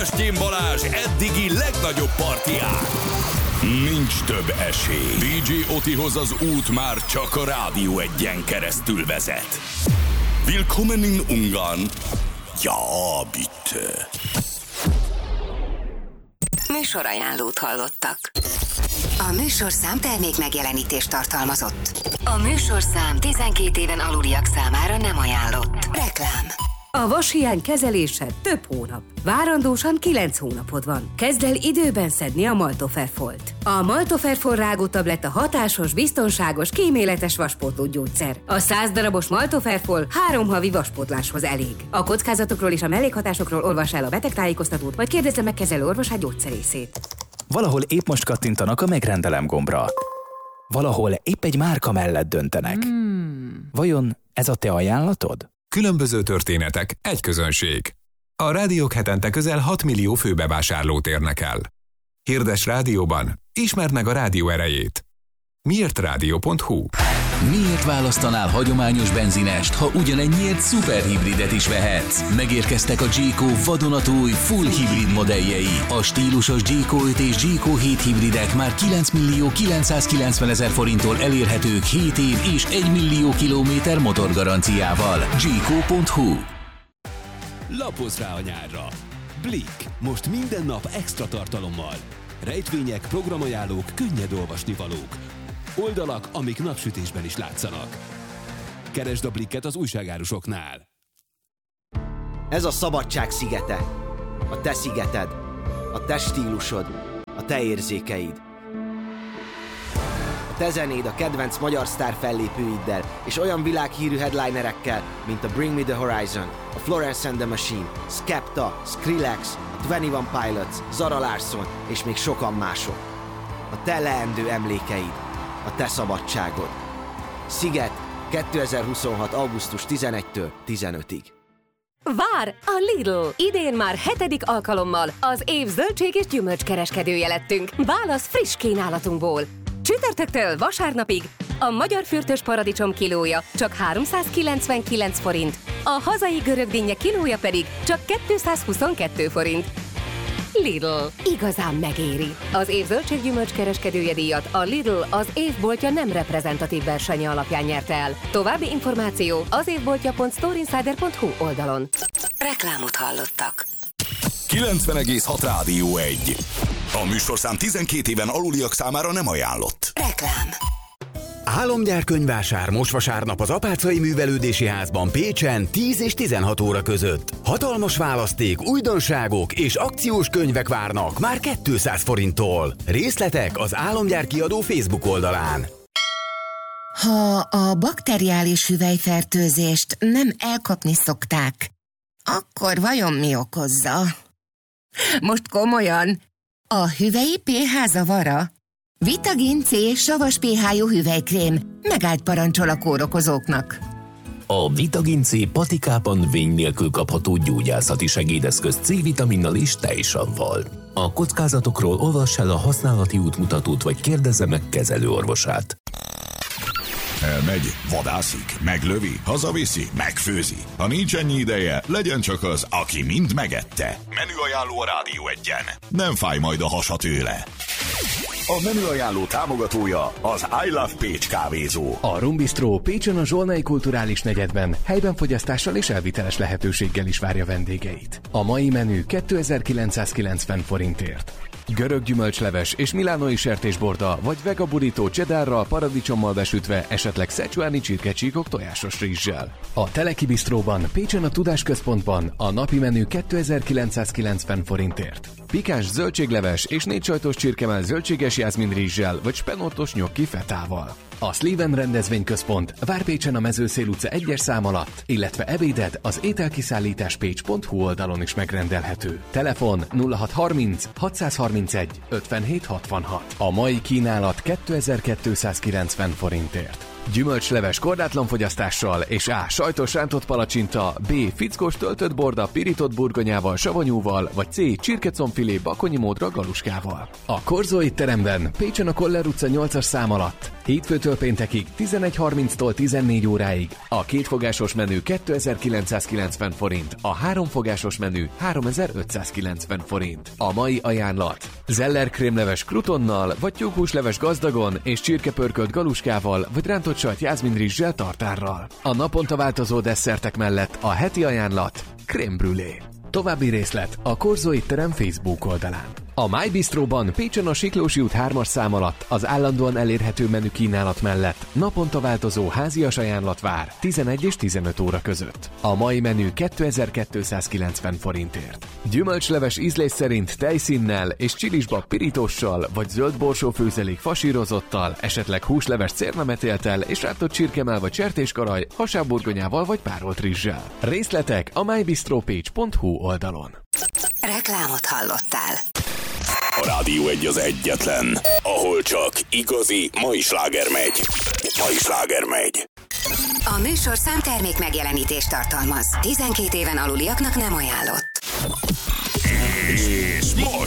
Stén Balázs eddigi legnagyobb partián. Nincs több esély. DJ Otihoz az út már csak a Rádió Egyen keresztül vezet. Willkommen in Ungarn. Ja, bitte. Műsorajánlót hallottak. A műsorszám termék megjelenítést tartalmazott. A műsorszám 12 éven aluliak számára nem ajánlott. Reklám. A vashiány kezelése több hónap. Várandósan 9 hónapod van. Kezd el időben szedni a Maltoferfolt. A Maltoferfol rágótabletta hatásos, biztonságos, kíméletes vaspótló gyógyszer. A 100 darabos Maltoferfol 3 havi vaspótláshoz elég. A kockázatokról és a mellékhatásokról olvass el a betegtájékoztatót, vagy kérdezze meg kezelő orvosát gyógyszerészét. Valahol épp most kattintanak a megrendelem gombra. Valahol épp egy márka mellett döntenek. Vajon ez a te ajánlatod? Különböző történetek, egy közönség. A rádiók hetente közel 6 millió főbevásárlót érnek el. Hirdess rádióban, ismerd meg a rádió erejét. Miértradio.hu. Miért választanál hagyományos benzinest, ha ugyanennyiért szuperhibridet is vehetsz? Megérkeztek a G-Co vadonatúj full hibrid modelljei. A stílusos G-Co 5 és G-Co 7 hibridek már 9.990.000 forinttól elérhetők 7 év és 1 millió kilométer motorgaranciával. G-Co.hu. Lapozz rá a nyárra! Blick. Most minden nap extra tartalommal. Rejtvények, programajánlók, könnyed olvasnivalók. Oldalak, amik napsütésben is látszanak. Keresd a Blicket az újságárusoknál. Ez a szabadság szigete. A te szigeted. A te stílusod. A te érzékeid. A te zenéd a kedvenc magyar sztár fellépőiddel és olyan világhírű headlinerekkel, mint a Bring Me The Horizon, a Florence and the Machine, Skepta, Skrillex, a 21 Pilots, Zara Larsson és még sokan mások. A te leendő emlékeid. A te szabadságod. Sziget 2026. augusztus 11-től 15-ig. Vár! A Lidl! Idén már 7. alkalommal az év zöldség és gyümölcskereskedője lettünk. Válasz friss kínálatunkból. Csütörtöktől vasárnapig a magyar fürtös paradicsom kilója csak 399 forint, a hazai görög dinnye kilója pedig csak 222 forint. Lidl. Igazán megéri. Az év zöldséggyümölcs kereskedője díjat a Lidl az évboltja nem reprezentatív versenye alapján nyerte el. További információ az évboltja.storeinsider.hu oldalon. Reklámot hallottak. 90,6 Rádió 1. A műsorszám 12 éven aluliak számára nem ajánlott. Reklám. Álomgyár könyvvásár most vasárnap az Apáczai Művelődési Házban Pécsen 10 és 16 óra között. Hatalmas választék, újdonságok és akciós könyvek várnak már 200 forinttól. Részletek az Álomgyár kiadó Facebook oldalán. Ha a bakteriális hüvelyfertőzést nem elkapni szokták, akkor vajon mi okozza? Most komolyan, a hüvelyi pH zavara? Vitagin C savas pH-jú hüvelykrém megállt parancsol a kórokozóknak. A Vitagin C patikában vény nélkül kapható gyógyászati segédeszköz C-vitaminnal és tejsavval. A kockázatokról olvass el a használati útmutatót, vagy kérdezze meg kezelőorvosát. Elmegy, vadászik, meglövi, hazaviszi, megfőzi. Ha nincs ennyi ideje, legyen csak az, aki mind megette. Menüajánló a Rádió Egyen. Nem fáj majd a hasa tőle. A menüajánló támogatója az I Love Pécs kávézó. A Rum Bistro Pécsen a Zsolnai Kulturális Negyedben helyben fogyasztással és elviteles lehetőséggel is várja vendégeit. A mai menü 2990 forintért. Görög gyümölcsleves és milánói sertésborda, vagy vega burrito cheddarral, paradicsommal besütve, esetleg szecsuáni csirkecsíkok tojásos rizssel. A Teleki Bistróban, Pécsen a Tudásközpontban a napi menü 2990 forintért. Pikáns zöldségleves és 4 sajtos csirkemell zöldséges jászmin rizssel, vagy spenótos nyokki fetával. A Sliven rendezvényközpont Várpécsen a Mezőszél utca 1-es szám alatt, illetve ebéded az ételkiszállításpécs.hu oldalon is megrendelhető. Telefon 0630 631 5766. A mai kínálat 2290 forintért. Gyümölcsleves korlátlan fogyasztással, és A. sajtos rántott palacsinta, B. fickós töltött borda pirított burgonyával, savanyúval, vagy C. csirkecomfilé bakonyi módra galuskával. A Korzo étteremben Pécsen a Koller utca 8-as szám alatt hétfőtől péntekig 11:30-tól 14 óráig a kétfogásos menü 2990 forint, a háromfogásos menü 3590 forint. A mai ajánlat: Zeller krémleves krutonnal, vagy tyúkhúsleves gazdagon és csirkepörkölt galuskával, vagy rántott sajt jászminrizssel tartárral. A naponta változó desszertek mellett a heti ajánlat crème brûlée. További részlet a Korzo étterem Facebook oldalán. A My Bistróban Pécsen a Siklósi út 3-as szám alatt az állandóan elérhető menü kínálat mellett naponta változó házias ajánlat vár 11 és 15 óra között. A mai menü 2290 forintért. Gyümölcsleves ízlés szerint tejszínnel és csilisbab pirítóssal vagy zöld borsó főzelék fasírozottal, esetleg húsleves cérnametéltel és rántott csirkemell vagy sertéskaraj, hasábburgonyával vagy párolt rizssel. Részletek a mybistropage.hu oldalon. Reklámot hallottál. A Rádió 1 az egyetlen, ahol csak igazi mai sláger megy. Mai sláger megy. A műsor számtermék megjelenítést tartalmaz. 12 éven aluliaknak nem ajánlott. És most